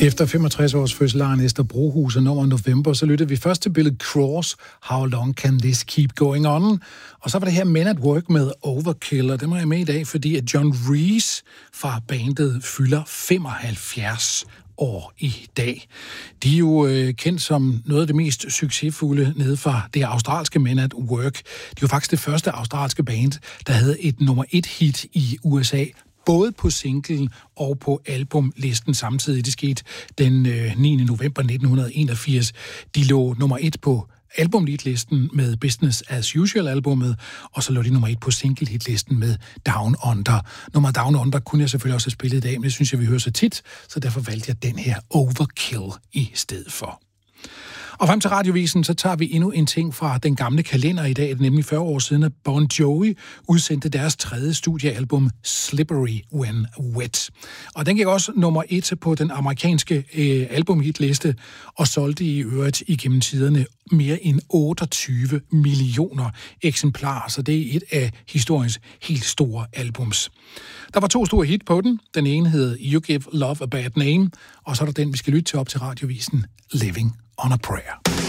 Efter 65 års fødselaren Esther Brohus og nummer November, så lyttede vi først til Billy Cross, How Long Can This Keep Going On? Og så var det her Men at Work med Overkill, og det må jeg med i dag, fordi at John Reese fra bandet fylder 75 år i dag. De er jo kendt som noget af det mest succesfulde nede fra det australske Men at Work. De er jo faktisk det første australske band, der havde et nummer 1 hit i USA, både på singlen og på albumlisten samtidig. Det skete den 9. november 1981. De lå nummer 1 på albumhitlisten med Business as Usual-albummet, og så lå de nummer 1 på single-hitlisten med Down Under. Nummer Down Under kunne jeg selvfølgelig også have spillet i dag, men det synes jeg, vi hører så tit, så derfor valgte jeg den her Overkill i stedet for. Og frem til Radiovisen, så tager vi endnu en ting fra den gamle kalender i dag, nemlig 40 år siden, at Bon Jovi udsendte deres 3. studiealbum Slippery When Wet. Og den gik også nummer 1 på den amerikanske albumhitliste, og solgte i øvrigt igennem tiderne mere end 28 millioner eksemplarer, så det er et af historiens helt store albums. Der var 2 store hit på den. Den ene hed You Give Love a Bad Name, og så er der den, vi skal lytte til op til Radiovisen, Living on a Prayer.